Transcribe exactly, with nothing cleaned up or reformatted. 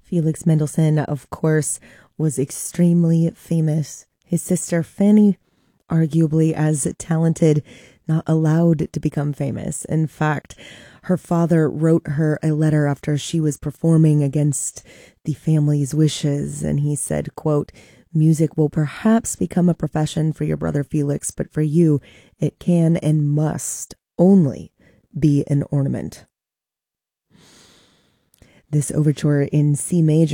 Felix Mendelssohn, of course, was extremely famous. His sister Fanny, arguably as talented, not allowed to become famous. In fact, her father wrote her a letter after she was performing against the family's wishes, and he said, quote, "Music will perhaps become a profession for your brother Felix, but for you, it can and must only be an ornament." This overture in C major